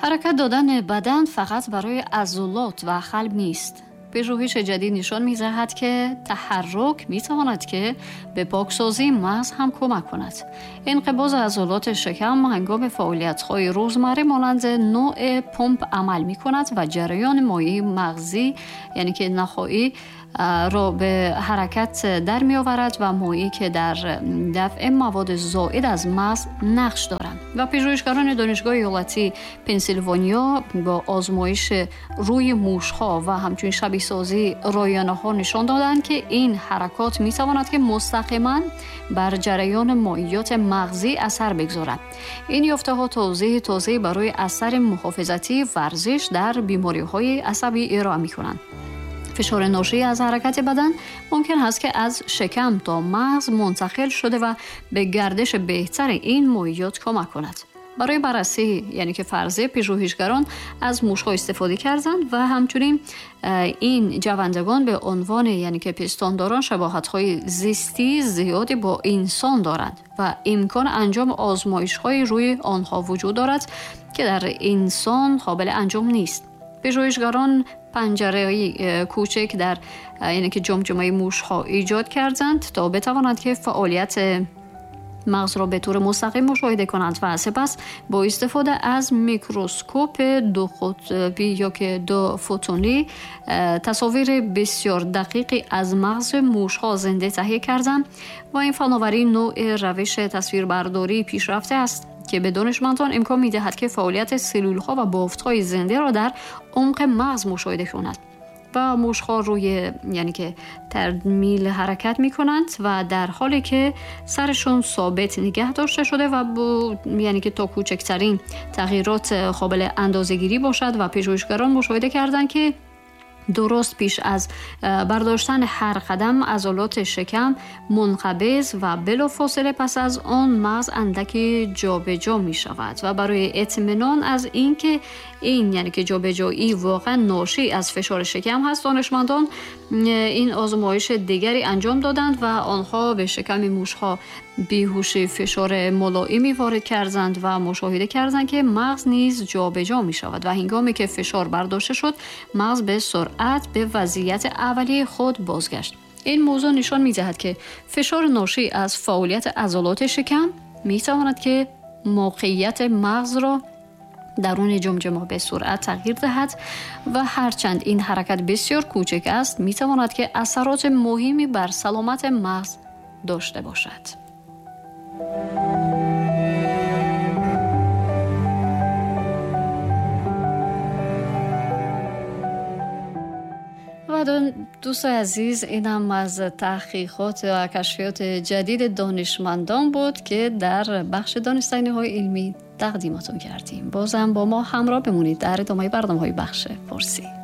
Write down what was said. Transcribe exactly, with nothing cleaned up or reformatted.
حرکت دادن بدن فقط برای عضلات و قلب نیست. پژوهش جدید نشان می‌دهد که تحرک می‌تواند که به پاکسازی مغز هم کمک کند. انقباض عضلات شکم هنگام فعالیت‌های روزمره مانند نوع پمپ عمل می‌کند و جریان مایع مغزی یعنی که نخاعی را به حرکت در می آورد و مایعی که در دفع مواد زائد از مغز نقش دارند. و پژوهشگران دانشگاه ایالتی پنسیلوانیا با آزمایش روی موش‌ها و همچنین شبیه سازی رایانه‌ها نشان دادند که این حرکات می تواند که مستقیما بر جریان مایعات مغزی اثر بگذارد. این یافته‌ها توضیح تازه برای اثر محافظتی ورزش در بیماری‌های عصبی ارائه می‌کنند. فشار ناشی از حرکت بدن ممکن است که از شکم تا مغز منتقل شده و به گردش بهتر این مایعات کمک کند. برای بررسی یعنی که فرضیه پژوهشگران از موش‌ها استفاده کردند و همچنین این جوندگان به عنوان یعنی که پستانداران شباهت‌های زیستی زیادی با انسان دارند و امکان انجام آزمایش‌های روی آنها وجود دارد که در انسان قابل انجام نیست. پژوهشگران پنجره کوچک در یعنی که جمجمه موش‌ها ایجاد کردند تا بتوانند که فعالیت مغز را به طور مستقیم مشاهده کنند و سپس با استفاده از میکروسکوپ دو قطبی یا که دو فوتونی تصاویر بسیار دقیقی از مغز موش‌ها زنده تهیه کردند و این فناوری نوع روش تصویربرداری پیشرفته است که به دانشمندان امکان می‌دهد که فعالیت سلول‌ها و بافت‌های زنده را در عمق مغز مشاهده کنند. و موش‌ها روی یعنی که ترمیل حرکت می‌کنند و در حالی که سرشون ثابت نگه داشته شده و با یعنی که تا کوچکترین تغییرات قابل اندازه‌گیری باشد و پژوهشگران مشاهده کردند که درست پیش از برداشتن هر قدم عضلات شکم منقبض و بلافاصله پس از آن مغز اندکی جابجا می شود و برای اطمینان از اینکه این یعنی که جابجایی واقعا ناشی از فشار شکم هست دانشمندان این آزمایش دیگری انجام دادند و آنها به شکم موش‌ها بیهوشی فشار ملایمی وارد کردند و مشاهده کردند که مغز نیز جابجا می شود و هنگامی که فشار برداشته شد مغز به سرعت به وضعیت اولیه خود بازگشت. این موضوع نشان می دهد که فشار ناشی از فعالیت عضلات شکم می تواند که موقعیت مغز را درون جمجمه به سرعت تغییر دهد و هرچند این حرکت بسیار کوچک است می تواند که اثرات مهمی بر سلامت مغز داشته باشد. و دوست عزیز اینم از تحقیقات و کشفیات جدید دانشمندان بود که در بخش دانستنی‌های علمی تقدیمتون کردیم. بازم با ما همراه بمونید در ادامه برنامه‌های بخش فارسی.